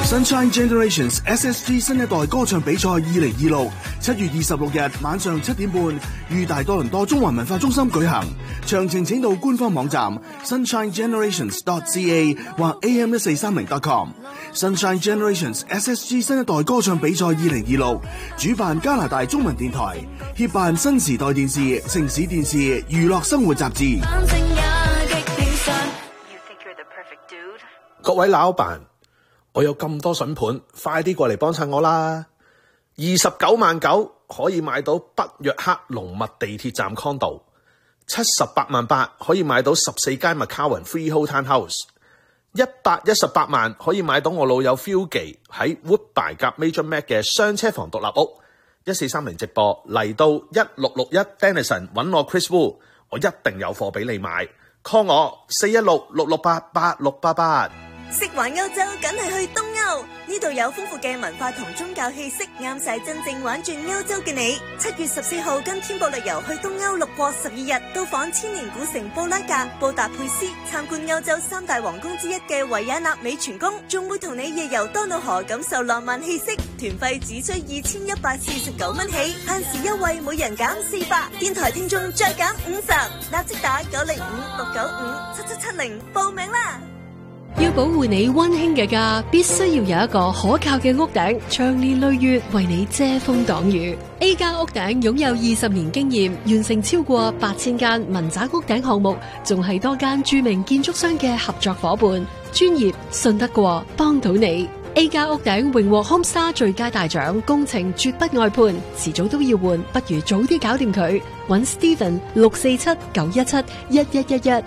Sunshine Generations SSG 新一代歌唱比賽2026 7月26日晚上7點半於大多倫多中環文化中心舉行，詳情請到官方網站 sunshinegenerations.ca 或 am1430.com。 Sunshine Generations SSG 新一代歌唱比賽2026主辦加拿大中文電台，協辦新時代電視、城市電視、娛樂生活雜誌。 各位老闆，我有咁多筍盤，快啲過嚟幫襯我啦！29.9萬可以買到北約克龍脈地鐵站 condo， 78.8萬可以買到14間 McCowan Freehold Townhouse，118萬可以買到我老友 Philgy 喺 Woodbine 夾 Major Mac 嘅雙車房獨立屋。1430直播嚟到1661 Denison 揾我 Chris Wu， 我一定有貨俾你買 ，call 我416-668-8688。 食環歐洲梗係去東歐，呢度有豐富嘅文化同宗教氣息，啱晒真正玩轉歐洲嘅你。7月14號跟天博旅遊去東歐6國12日，到訪千年古城布拉格、布達佩斯，參觀歐洲3大皇宮之一嘅維也納美泉宮，仲會同你夜遊多瑙河，感受浪漫氣息。團費只需2149蚊起，限時優惠每人減400，電台聽眾再減50，立即打905-695-7770報名啦！ 要保護你溫馨嘅家，必須要有一個可靠嘅屋頂，長年累月為你遮風擋雨。A 加屋頂擁有20年經驗，完成超過8000間民宅屋頂項目，仲係多間著名建築商嘅合作夥伴，專業信得過，幫到你。A 加屋頂榮獲 Homestar 最佳大獎，工程絕不外判，遲早都要換，不如早啲搞掂佢。揾 Steven 647-917-1111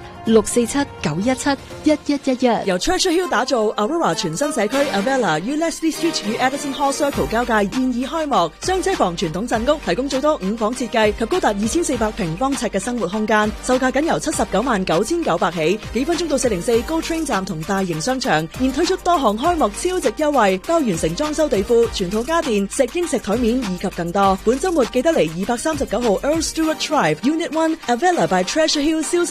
647-917-1111。 由 Treasure Hill 打造 Aurora 全新社區 Avella 於 Leslie Street 與 Edison Hall Circle 交界現已開幕，雙車房傳統鎮屋提供最多5房設計及高達2400平方尺嘅生活空間，售價僅由799900起，幾分鐘到404 GO Train 站同大型商場，現推出多項開幕超值優惠，包完成裝修地庫、全套家電、石英石台面以及更多。本週末記得嚟239號 Earl Stewart Drive Unit 1 Avella by Treasure Hill 銷售